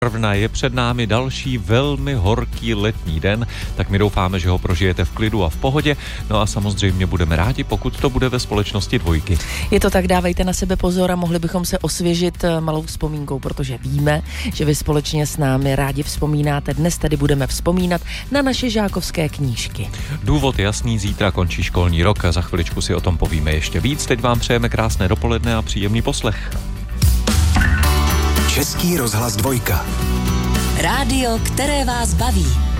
června je před námi další velmi horký letní den, tak my doufáme, že ho prožijete v klidu a v pohodě. No a samozřejmě budeme rádi, pokud to bude ve společnosti Dvojky. Je to tak, dávejte na sebe pozor a mohli bychom se osvěžit malou vzpomínkou, protože víme, že vy společně s námi rádi vzpomínáte. Dnes tedy budeme vzpomínat na naše žákovské knížky. Důvod jasný, zítra končí školní rok a za chviličku si o tom povíme ještě víc. Teď vám přejeme krásné dopoledne a příjemný poslech. Český rozhlas Dvojka. Rádio, které vás baví.